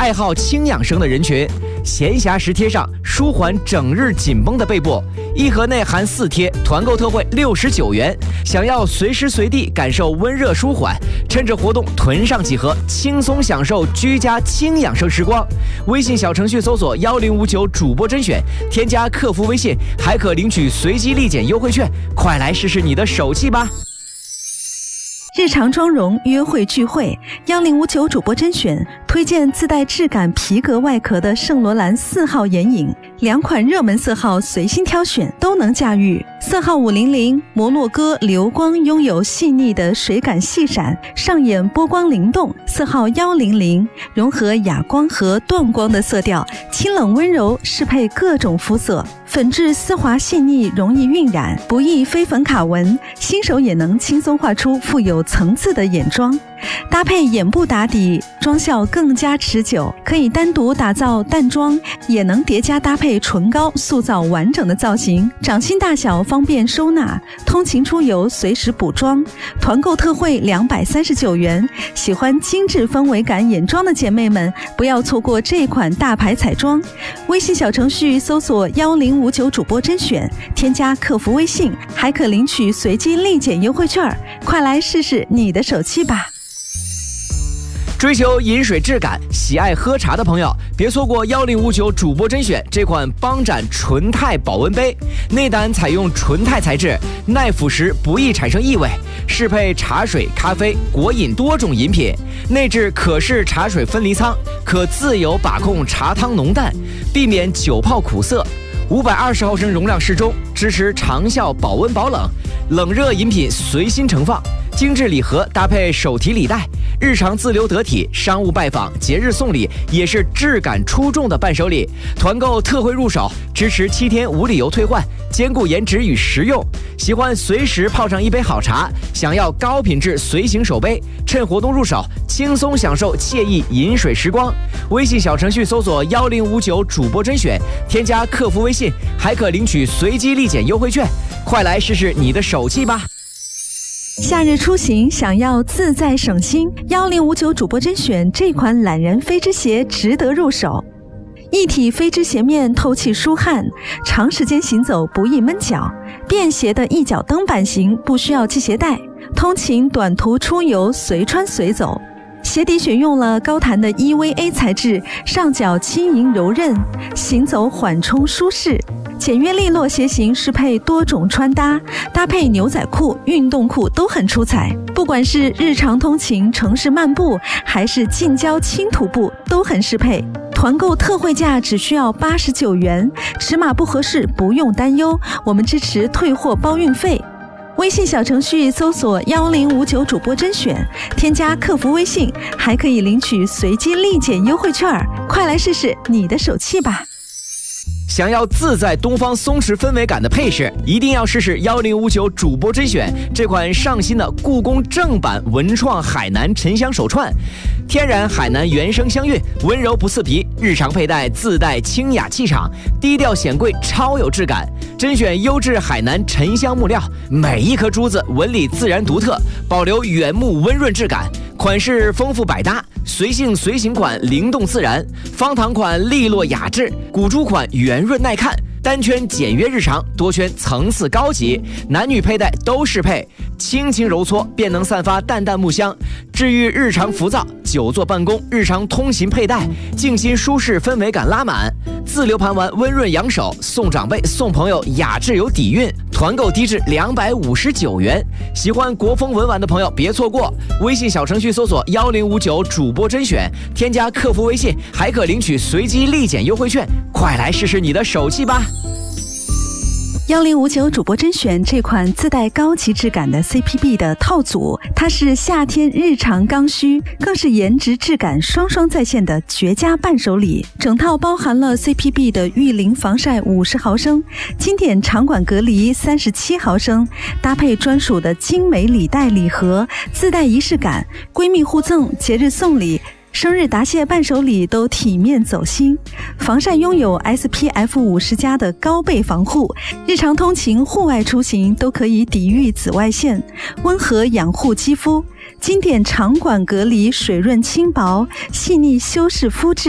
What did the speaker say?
爱好轻养生的人群。闲暇时贴上，舒缓整日紧绷的背部。一盒内含4贴，团购特惠69元。想要随时随地感受温热舒缓，趁着活动囤上几盒，轻松享受居家轻养生时光。微信小程序搜索1059主播甄选，添加客服微信，还可领取随机立减优惠券。快来试试你的手气吧！ 日常妆容约会聚会，1059主播甄选推荐自带质感皮革外壳的圣罗兰4号眼影，2款热门色号随心挑选，都能驾驭。色号500摩洛哥流光拥有细腻的水感细闪，上眼波光灵动。色号100融合哑光和断光的色调，清冷温柔，适配各种肤色。粉质丝滑细腻，容易晕染，不易飞粉卡纹，新手也能轻松画出富有层次的眼妆。搭配眼部打底，妆效更加持久，可以单独打造淡妆，也能叠加搭配唇膏，塑造完整的造型。掌心大小方便收纳，通勤出游随时补妆。团购特惠239元，喜欢精致氛围感眼妆的姐妹们，不要错过这款大牌彩妆。微信小程序搜索1059主播甄选，添加客服微信，还可领取随机立减优惠券。快来试试你的手气吧！ 追求饮水质感、喜爱喝茶的朋友，别错过1059主播甄选这款邦展纯钛保温杯。内胆采用纯钛材质，耐腐蚀，不易产生异味，适配茶水、咖啡、果饮多种饮品。内置可视茶水分离仓，可自由把控茶汤浓淡，避免久泡苦涩。520毫升容量适中，支持长效保温保冷，冷热饮品随心盛放。精致礼盒搭配手提礼袋，日常自留得体，商务拜访、节日送礼也是质感出众的伴手礼。团购特惠入手，支持7天无理由退换，兼顾颜值与实用。喜欢随时泡上一杯好茶，想要高品质随行手杯，趁活动入手，轻松享受惬意饮水时光。微信小程序搜索1059主播甄选，添加客服微信，还可领取随机立减优惠券。快来试试你的手气吧！ 夏日出行想要自在省心，1059主播甄选这款懒人飞织鞋值得入手。一体飞织鞋面透气疏汗，长时间行走不易闷脚，便携的一脚蹬版型，不需要系鞋带，通勤短途出游随穿随走。鞋底选用了高弹的 EVA 材质，上脚轻盈柔韧，行走缓冲舒适。简约利落鞋型适配多种穿搭，搭配牛仔裤、运动裤都很出彩。不管是日常通勤、城市漫步，还是近郊轻徒步，都很适配。团购特惠价只需要89元，尺码不合适不用担忧，我们支持退货包运费。微信小程序搜索1059主播甄选，添加客服微信，还可以领取随机立减优惠券。快来试试你的手气吧！ 想要自在东方松弛氛围感的配饰，一定要试试1059主播甄选这款上新的故宫正版文创海南沉香手串，天然海南原生香韵，温柔不刺皮，日常佩戴自带清雅气场，低调显贵，超有质感。甄选优质海南沉香木料，每一颗珠子纹理自然独特，保留原木温润质感。款式丰富百搭，随性随行款灵动自然，方糖款利落雅致，古珠款圆润耐看，单圈简约日常，多圈层次高级，男女佩戴都适配，轻轻揉搓便能散发淡淡木香，治愈日常浮躁，久坐办公、日常通勤佩戴，静心舒适氛围感拉满。自留盘玩温润养手，送长辈送朋友雅致有底蕴。团购低至259元，喜欢国风文玩的朋友别错过。微信小程序搜索1059主播甄选，添加客服微信，还可领取随机立减优惠券。快来试试你的手气吧 ！1059主播甄选这款自带高级质感的 CPB 的套组，它是夏天日常刚需，更是颜值质感双双在线的绝佳伴手礼。整套包含了 CPB 的御淋防晒50毫升，经典场馆隔离37毫升，搭配专属的精美礼袋礼盒，自带仪式感，闺蜜互赠、节日送礼、生日答谢伴手礼都体面走心。防晒拥有 SPF 50+的高倍防护，日常通勤、户外出行都可以抵御紫外线，温和养护肌肤。经典场馆隔离，水润轻薄，细腻修饰肤质。